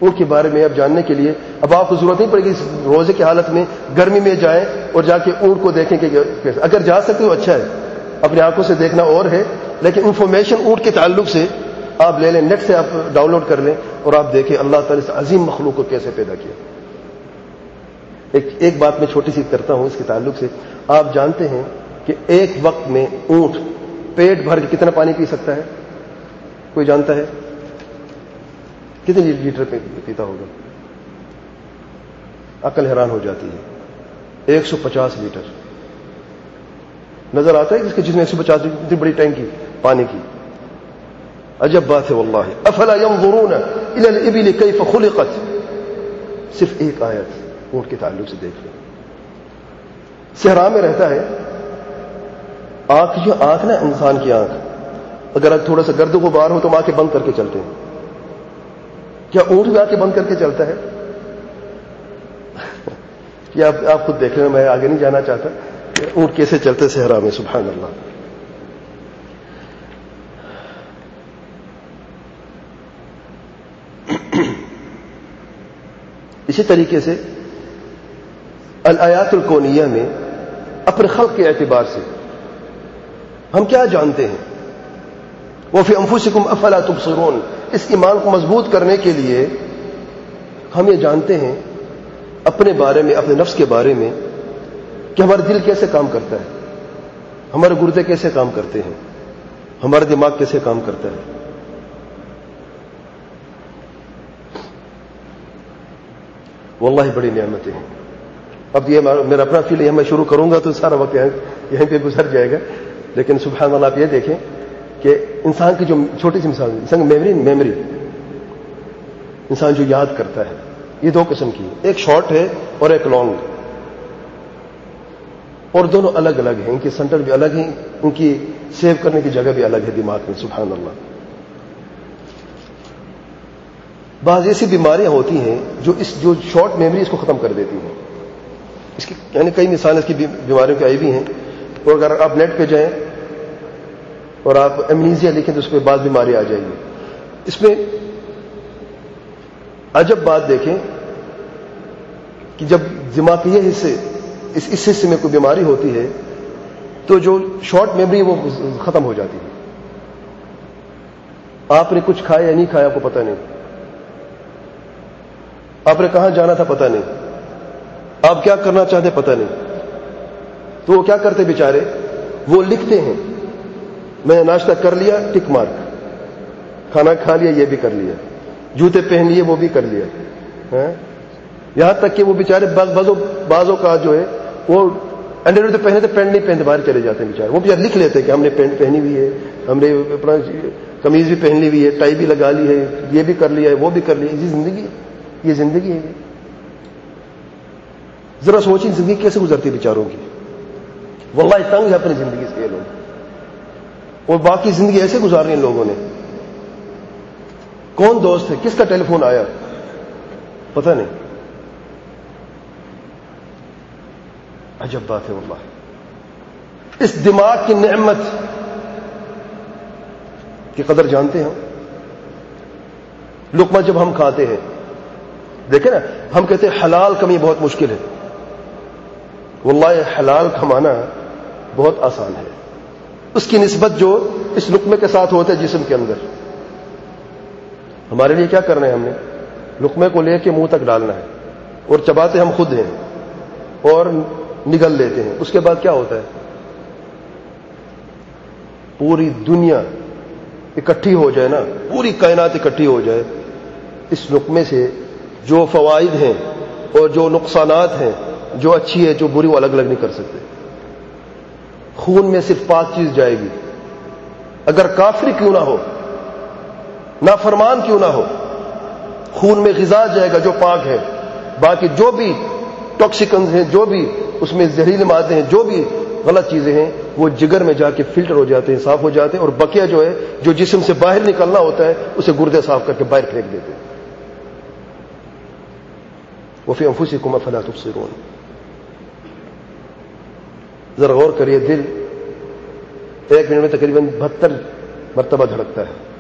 اونٹ کے بارے میں اب جاننے کے لیے اب آپ کو ضرورت نہیں پڑے گی اس روزے کی حالت میں گرمی میں جائیں اور جا کے اونٹ کو دیکھیں کہ اگر جا سکتے تو اچھا ہے، اپنی آنکھوں سے دیکھنا اور ہے، لیکن انفارمیشن اونٹ کے تعلق سے آپ لے لیں، نیٹ سے آپ ڈاؤن لوڈ کر لیں اور آپ دیکھیں اللہ تعالیٰ سے عظیم مخلوق کو کیسے پیدا کیا۔ ایک بات میں چھوٹی سی کرتا ہوں اس کے تعلق سے، آپ جانتے ہیں کہ ایک وقت میں اونٹ پیٹ بھر کے کتنا پانی پی سکتا ہے؟ کوئی جانتا ہے کتنے لیٹر پیتا ہوگا؟ عقل حیران ہو جاتی ہے، 150 لیٹر نظر آتا ہے جس کے جس میں 150 لیٹر اتنی بڑی ٹینکی پانی کی، عجب بات ہے واللہ۔ افلا ينظرون الى الابل كيف خلقت، صرف ایک آیت اونٹ کے تعلق سے دیکھ لیں۔ صحرا میں رہتا ہے، آنکھ نا انسان کی آنکھ، اگر تھوڑا سا گرد و غبار ہو تو ہم آنکھیں بند کر کے چلتے ہیں، کیا اونٹ بھی آنکھیں بند کر کے چلتا ہے؟ یہ آپ خود دیکھ لیں، میں آگے نہیں جانا چاہتا کہ اونٹ کیسے چلتے صحرا میں، سبحان اللہ۔ اسی طریقے سے الآیات الکونیہ میں اپنے خلق کے اعتبار سے ہم کیا جانتے ہیں؟ وَفِي أَنفُسِكُمْ أَفَلَا تُبْصِرُونَ، اس ایمان کو مضبوط کرنے کے لیے ہم یہ جانتے ہیں اپنے بارے میں، اپنے نفس کے بارے میں کہ ہمارا دل کیسے کام کرتا ہے، ہمارے گردے کیسے کام کرتے ہیں، ہمارا دماغ کیسے کام کرتا ہے۔ واللہ بڑی نعمتیں ہیں۔ اب یہ میرا اپنا فیل ہے، میں شروع کروں گا تو سارا وقت یہیں پہ گزر جائے گا، لیکن سبحان اللہ آپ یہ دیکھیں کہ انسان کی جو چھوٹی سی مثال، انسان میموری، انسان جو یاد کرتا ہے، یہ دو قسم کی ہے، ایک شارٹ ہے اور ایک لانگ، اور دونوں الگ الگ ہیں، ان کے سینٹر بھی الگ ہیں، ان کی سیو کرنے کی جگہ بھی الگ ہے دماغ میں، سبحان اللہ۔ بعض ایسی بیماریاں ہوتی ہیں جو شارٹ میموری اس کو ختم کر دیتی ہیں، اس کی یعنی کئی مثالیں اس کی بیماریوں کی آئی بھی ہیں، اور اگر آپ نیٹ پہ جائیں اور آپ ایمنیزیا لکھیں تو اس پہ بعض بیماری آ جائے گی۔ اس میں عجب بات دیکھیں کہ جب دماغ کے یہ حصے اس حصے میں کوئی بیماری ہوتی ہے تو جو شارٹ میموری وہ ختم ہو جاتی ہے۔ آپ نے کچھ کھایا یا نہیں کھایا آپ کو پتہ نہیں، آپ نے کہاں جانا تھا پتہ نہیں، آپ کیا کرنا چاہتے پتہ نہیں، تو وہ کیا کرتے بیچارے، وہ لکھتے ہیں میں نے ناشتہ کر لیا ٹک مارک، کھانا کھا لیا یہ بھی کر لیا، جوتے پہن لیے وہ بھی کر لیا، یہاں تک کہ وہ بیچارے بعضوں کا جو ہے وہ انڈر تو پہنے تھے، پینٹ نہیں پہنتے باہر چلے جاتے ہیں بیچارے، وہ بیچارے لکھ لیتے کہ ہم نے پینٹ پہنی ہوئی ہے، ہم نے اپنا قمیض بھی پہن لی ہوئی ہے، ٹائی بھی لگا لی ہے، یہ بھی کر لیا ہے وہ بھی کر لیا، یہ زندگی ہے۔ ذرا سوچیں زندگی کیسے گزرتی ہے بیچاروں کی، واللہ تنگ ہے اپنی زندگی سے یہ لوگ، اور باقی زندگی ایسے گزارنی ان لوگوں نے۔ کون دوست ہے، کس کا ٹیلی فون آیا پتہ نہیں، عجب بات ہے واللہ۔ اس دماغ کی نعمت کی قدر جانتے ہیں ہم؟ لقمہ جب ہم کھاتے ہیں، دیکھیں نا، ہم کہتے ہیں حلال کمی بہت مشکل ہے، واللہ حلال کمانا بہت آسان ہے، اس کی نسبت جو اس لقمے کے ساتھ ہوتا ہے جسم کے اندر۔ ہمارے لیے کیا کرنا ہے، ہم نے لقمے کو لے کے منہ تک ڈالنا ہے، اور چباتے ہم خود ہیں اور نگل لیتے ہیں، اس کے بعد کیا ہوتا ہے، پوری دنیا اکٹھی ہو جائے نا، پوری کائنات اکٹھی ہو جائے، اس لقمے سے جو فوائد ہیں اور جو نقصانات ہیں، جو اچھی ہے جو بری، وہ الگ الگ نہیں کر سکتے۔ خون میں صرف پاک چیز جائے گی، اگر کافر کیوں نہ ہو، نافرمان کیوں نہ ہو، خون میں غذا جائے گا جو پاک ہے، باقی جو بھی ٹاکسیکنز ہیں، جو بھی اس میں زہریلے مادے ہیں، جو بھی غلط چیزیں ہیں، وہ جگر میں جا کے فلٹر ہو جاتے ہیں، صاف ہو جاتے ہیں، اور بقیہ جو ہے جو جسم سے باہر نکلنا ہوتا ہے اسے گردے صاف کر کے باہر پھینک دیتے ہیں۔ وَفِي أَنفُسِكُمْ أَفَلَا تُبْصِرُونَ، ذرا غور کریے، دل ایک منٹ میں تقریباً 72 مرتبہ دھڑکتا ہے،